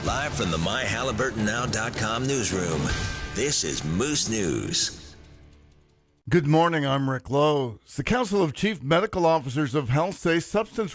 Live from the MyHalliburtonNow.com newsroom, this is Moose News. Good morning, I'm Rick Lowe's. The Council of Chief Medical Officers of Health say substance